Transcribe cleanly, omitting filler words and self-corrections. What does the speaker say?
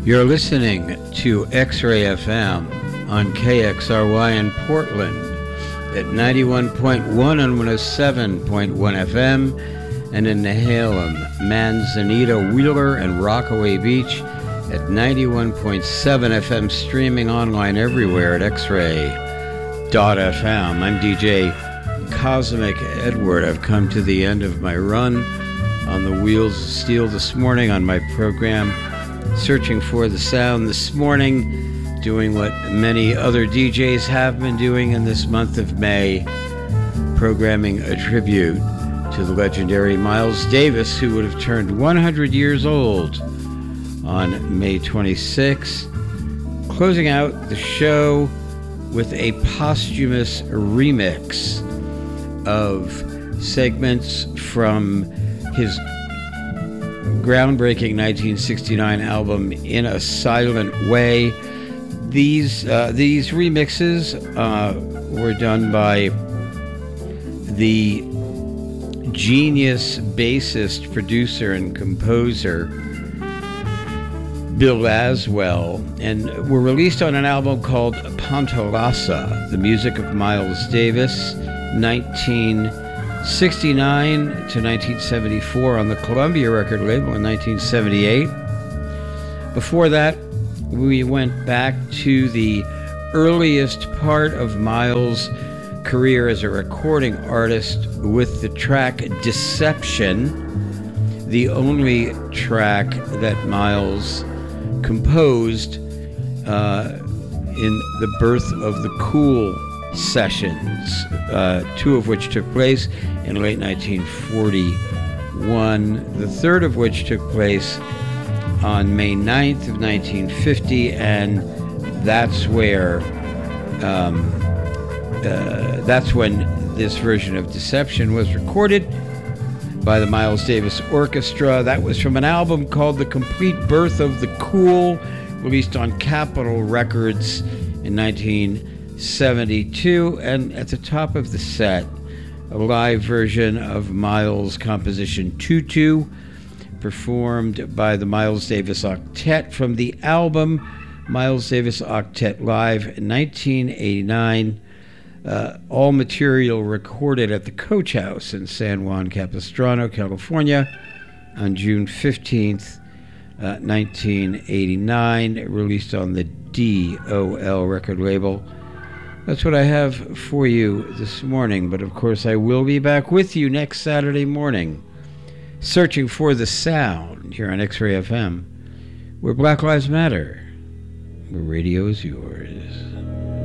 You're listening to X-Ray FM on KXRY in Portland at 91.1 and 107.1 FM, and in Nehalem, Manzanita, Wheeler, and Rockaway Beach at 91.7 FM, streaming online everywhere at xray.fm. I'm DJ Cosmic Edward. I've come to the end of my run on the Wheels of Steel this morning on my program, Searching for the Sound this morning, doing what many other DJs have been doing in this month of May, programming a tribute to the legendary Miles Davis, who would have turned 100 years old on May 26. Closing out the show with a posthumous remix of segments from his groundbreaking 1969 album In a Silent Way. These remixes were done by the genius bassist, producer, and composer Bill Laswell, and were released on an album called Pantalasa, The Music of Miles Davis, 1969 to 1974 on the Columbia record label in 1978. Before that, we went back to the earliest part of Miles' career as a recording artist with the track Deception, the only track that Miles composed in the Birth of the Cool sessions, two of which took place in late 1941, the third of which took place on May 9th of 1950, and that's when this version of Deception was recorded by the Miles Davis Orchestra. That was from an album called The Complete Birth of the Cool, released on Capitol Records in 1972. And at the top of the set, a live version of Miles' composition Tutu, performed by the Miles Davis Octet from the album Miles Davis Octet Live in 1989. All material recorded at the Coach House in San Juan Capistrano, California, on June 15th, 1989, released on the DOL record label. That's what I have for you this morning, but of course I will be back with you next Saturday morning, searching for the sound here on X-Ray FM, where Black Lives Matter, where radio is yours.